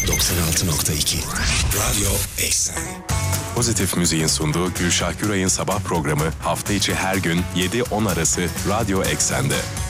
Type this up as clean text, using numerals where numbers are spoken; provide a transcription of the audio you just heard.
96.2 Radyo Eksen. Pozitif Müziğin sunduğu Gülşah Güray'ın sabah programı hafta içi her gün 7-10 arası Radyo Eksen'de.